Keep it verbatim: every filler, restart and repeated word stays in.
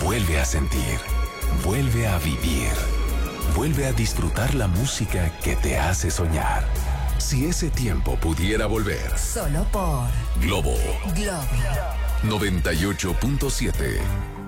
Vuelve a sentir. Vuelve a vivir. Vuelve a disfrutar la música que te hace soñar. Si ese tiempo pudiera volver. Solo por Globo Globo noventa y ocho punto siete.